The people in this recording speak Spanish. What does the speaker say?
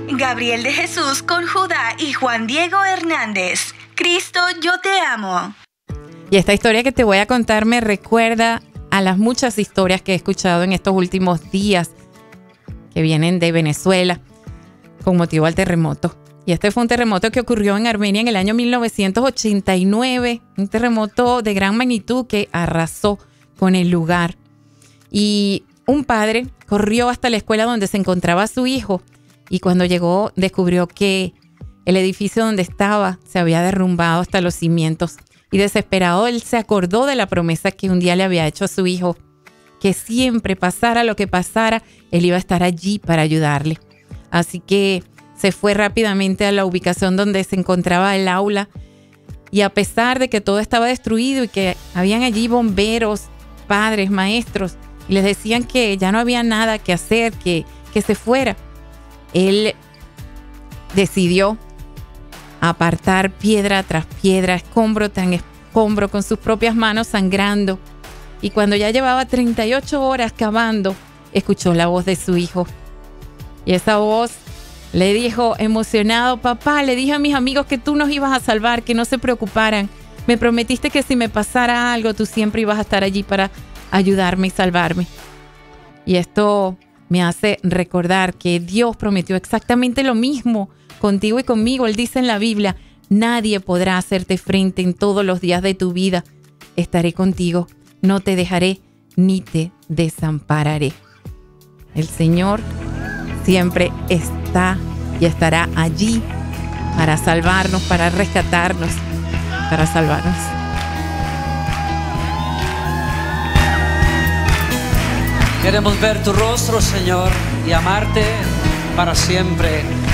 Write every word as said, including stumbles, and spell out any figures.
Gabriel de Jesús con Judá y Juan Diego Hernández. Cristo, yo te amo. Y esta historia que te voy a contar me recuerda a las muchas historias que he escuchado en estos últimos días que vienen de Venezuela con motivo al terremoto. Y este fue un terremoto que ocurrió en Armenia en el año mil novecientos ochenta y nueve, un terremoto de gran magnitud que arrasó con el lugar. Y un padre corrió hasta la escuela donde se encontraba su hijo y cuando llegó descubrió que el edificio donde estaba se había derrumbado hasta los cimientos. Y desesperado, él se acordó de la promesa que un día le había hecho a su hijo, que siempre pasara lo que pasara, él iba a estar allí para ayudarle. Así que se fue rápidamente a la ubicación donde se encontraba el aula y a pesar de que todo estaba destruido y que habían allí bomberos, padres, maestros, y les decían que ya no había nada que hacer, que, que se fuera, él decidió apartar piedra tras piedra, escombro tras escombro, con sus propias manos sangrando. Y cuando ya llevaba treinta y ocho horas cavando, escuchó la voz de su hijo. Y esa voz le dijo emocionado: papá, le dije a mis amigos que tú nos ibas a salvar, que no se preocuparan. Me prometiste que si me pasara algo, tú siempre ibas a estar allí para ayudarme y salvarme. Y esto me hace recordar que Dios prometió exactamente lo mismo contigo y conmigo. Él dice en la Biblia: nadie podrá hacerte frente en todos los días de tu vida. Estaré contigo, no te dejaré ni te desampararé. El Señor siempre está y estará allí para salvarnos, para rescatarnos, para salvarnos. Queremos ver tu rostro, Señor, y amarte para siempre.